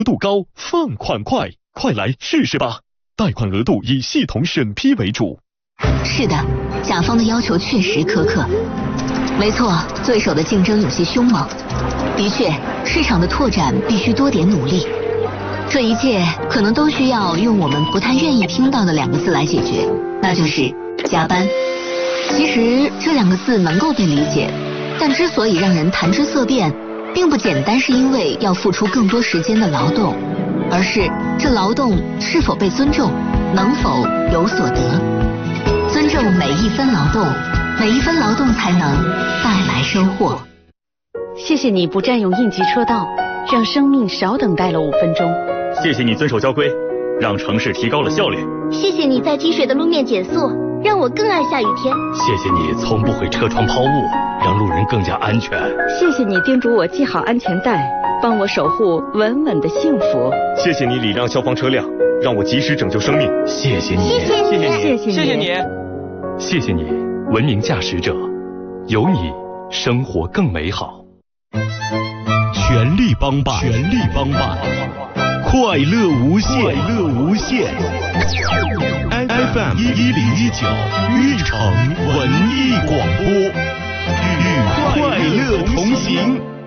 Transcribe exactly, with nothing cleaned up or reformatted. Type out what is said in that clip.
度高，放款快，快来试试吧！贷款额度以系统审批为主。 是的，甲方的要求确实苛刻。没错，对手的竞争有些凶猛。的确，市场的拓展必须多点努力。这一切可能都需要用我们不太愿意听到的两个字来解决，那就是加班。其实这两个字能够被理解，但之所以让人谈之色变，并不简单是因为要付出更多时间的劳动，而是这劳动是否被尊重，能否有所得。尊重每一分劳动，每一分劳动才能带来收获。 谢谢你不占用应急车道，让生命少等待了五分钟。 谢谢你遵守交规，让城市提高了效率。 谢谢你在积水的路面减速，让我更爱下雨天。 谢谢你从不会车窗抛物，让路人更加安全。 谢谢你叮嘱我系好安全带，帮我守护稳稳的幸福。 谢谢你礼让消防车辆，让我及时拯救生命。 谢谢你， 谢谢你， 谢谢你， 谢谢你， 谢谢你，文明驾驶者，有你，生活更美好。 全力帮办，全力帮办，快乐无限，快乐无限。F M 一一零一九玉城文艺广播，与快乐同行。